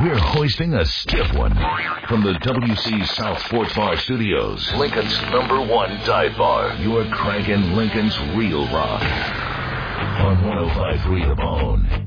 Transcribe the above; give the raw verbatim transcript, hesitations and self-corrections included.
We're hoisting a stiff one from the W C South Fort Farr Studios. Lincoln's number one dive bar. You're cranking Lincoln's real rock on one oh five point three The Bone.